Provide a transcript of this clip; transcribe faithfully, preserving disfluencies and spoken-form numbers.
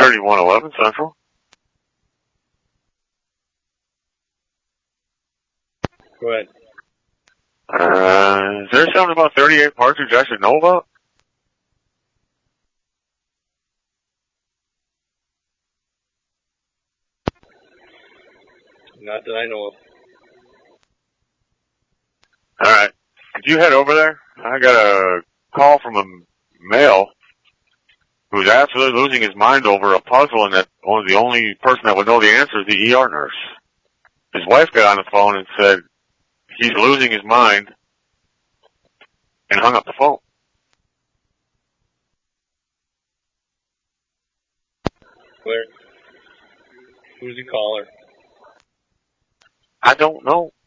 thirty-one eleven Central. Go ahead. Uh, is there something about thirty-eight Partridge I should know about? Not that I know of. Alright. Could you head over there? I got a call from a male who's absolutely losing his mind over a puzzle, and that only the only person that would know the answer is the E R nurse. His wife got on the phone and said he's losing his mind and hung up the phone. Where? Who's the caller? I don't know.